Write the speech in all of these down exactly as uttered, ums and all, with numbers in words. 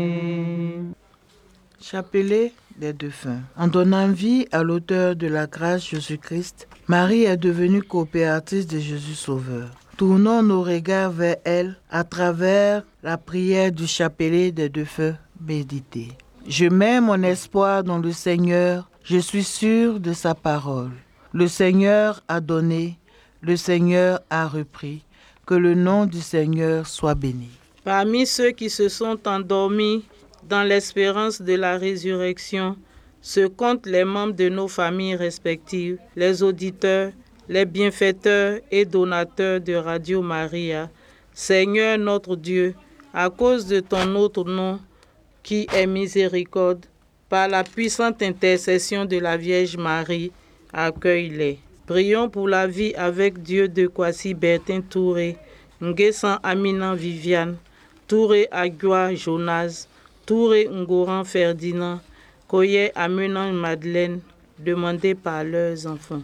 Chapelet des défunts. En donnant vie à l'auteur de la grâce Jésus-Christ, Marie est devenue coopératrice de Jésus Sauveur. Tournons nos regards vers elle à travers la prière du chapelet des défunts médité. Je mets mon espoir dans le Seigneur, je suis sûr de sa parole. Le Seigneur a donné, le Seigneur a repris. Que le nom du Seigneur soit béni. Parmi ceux qui se sont endormis dans l'espérance de la résurrection, se comptent les membres de nos familles respectives, les auditeurs, les bienfaiteurs et donateurs de Radio Maria. Seigneur notre Dieu, à cause de ton autre nom, qui est miséricorde, par la puissante intercession de la Vierge Marie, accueille-les. Prions pour la vie avec Dieu de Kwasi Bertin Touré, Nguessan Aminan Viviane, Touré Agua Jonas, Touré Ngoran Ferdinand, Koye Amenan Madeleine, demandés par leurs enfants.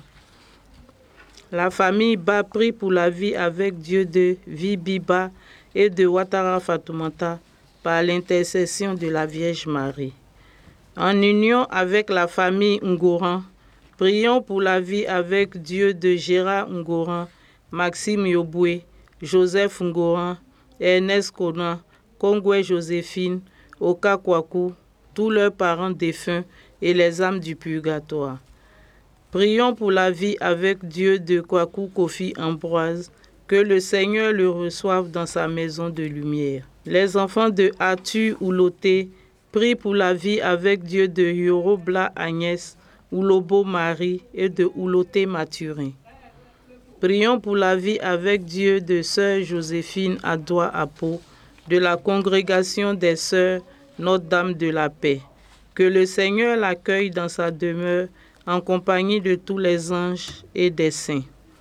La famille Ba prie pour la vie avec Dieu de Vibiba et de Ouattara Fatoumata par l'intercession de la Vierge Marie. En union avec la famille Ngoran, prions pour la vie avec Dieu de Gérard Ngoran, Maxime Yoboué, Joseph Ngoran, Ernest Konan, Kongwe Joséphine, Oka Kwaku, tous leurs parents défunts et les âmes du purgatoire. Prions pour la vie avec Dieu de Kwaku Kofi Ambroise, que le Seigneur le reçoive dans sa maison de lumière. Les enfants de Atu Ouloté prient pour la vie avec Dieu de Yorobla Agnès, Oulobo Marie et de Ouloté Mathurin. Prions pour la vie avec Dieu de Sœur Joséphine Adoua Apo, de la congrégation des Sœurs Notre-Dame de la Paix. Que le Seigneur l'accueille dans sa demeure en compagnie de tous les anges et des saints.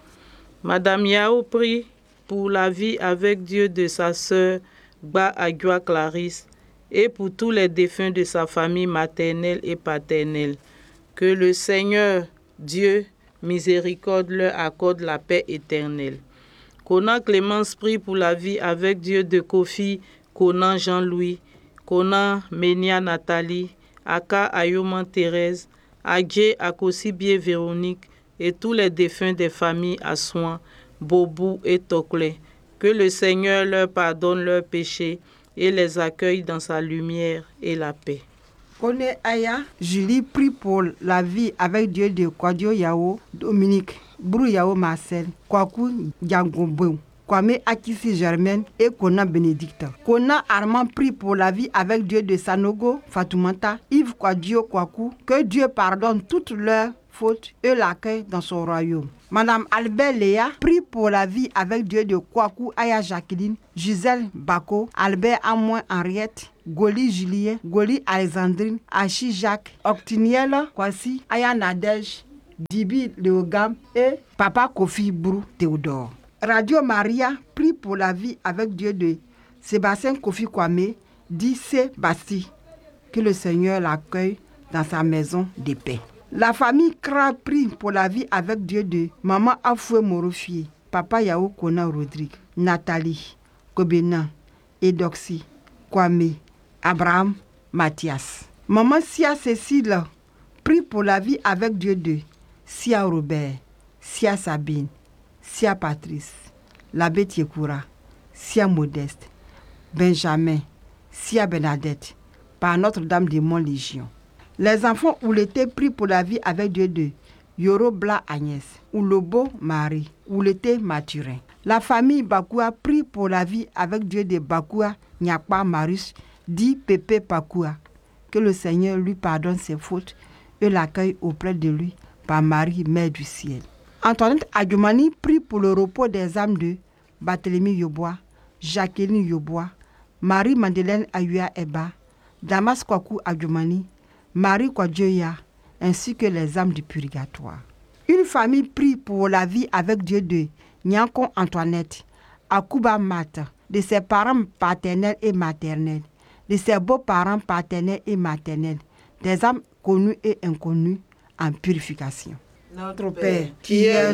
Madame Yao prie pour la vie avec Dieu de sa sœur Ba Agua Clarisse et pour tous les défunts de sa famille maternelle et paternelle. Que le Seigneur, Dieu, miséricorde, leur accorde la paix éternelle. Conan Clémence prie pour la vie avec Dieu de Kofi, Conan Jean-Louis, Conan Ménia Nathalie, Aka Ayoman Thérèse, Adje Akosibie Véronique et tous les défunts des familles Assouan, Bobou et Tokle. Que le Seigneur leur pardonne leurs péchés et les accueille dans sa lumière et la paix. Kone Aya, Julie prie pour la vie avec Dieu de Kwadio Yao, Dominique, Brou Yao Marcel, Kwaku Djangombou, Kwame Akisi Germaine et Kona Bénédicte. Kona Armand prie pour la vie avec Dieu de Sanogo, Fatoumata, Yves Kwadio Kwaku, que Dieu pardonne toutes leurs fautes et l'accueille dans son royaume. Madame Albert Léa prie pour la vie avec Dieu de Kwaku Aya Jacqueline, Gisèle Bako, Albert Amoin Henriette, Goli Julien, Goli Alexandrine, Achi Jacques, Octiniel Kwasi, Aya Nadège, Dibi Léogam et Papa Kofi Brou Théodore. Radio Maria prie pour la vie avec Dieu de Sébastien Kofi Kwame, dit Sébastien, que le Seigneur l'accueille dans sa maison de paix. La famille Kra prie pour la vie avec Dieu de Maman Afoué Morofie, Papa Yao Kona Rodrigue, Nathalie, Kobena, Edoxy, Kwame, Abraham, Mathias. Maman Sia Cécile prie pour la vie avec Dieu de Sia Robert, Sia Sabine, Sia Patrice, l'abbé Tiekoura, Sia Modeste, Benjamin, Sia Bernadette, par Notre-Dame des Monts Légion. Les enfants Ouleté prient pour la vie avec Dieu de Yoro Bla Agnès, Oulobo Marie, Ouleté Mathurin. La famille Bakoua prie pour la vie avec Dieu de Bakoua Nyakpa Marius, dit Pépé Bakoua. Que le Seigneur lui pardonne ses fautes et l'accueille auprès de lui par Marie, Mère du ciel. Antoinette Adjoumani prie pour le repos des âmes de Barthélemy Yobois, Jacqueline Yobois, Marie-Madeleine Ayua Eba, Damas Kwaku Adjoumani, Marie Kwadjoya, ainsi que les âmes du purgatoire. Une famille prie pour la vie avec Dieu de Nyankon Antoinette, Akuba Mat, de ses parents paternels et maternels, de ses beaux-parents paternels et maternels, des âmes connues et inconnues en purification. Notre Père, qui es